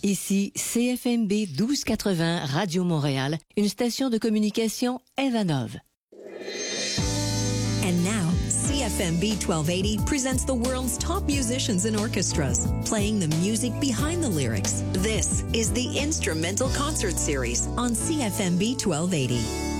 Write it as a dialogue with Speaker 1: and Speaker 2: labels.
Speaker 1: Ici CFMB 1280 Radio Montréal, une station de communication Evanov.
Speaker 2: And now, CFMB 1280 presents the world's top musicians and orchestras, playing the music behind the lyrics. This is the Instrumental Concert Series on CFMB 1280.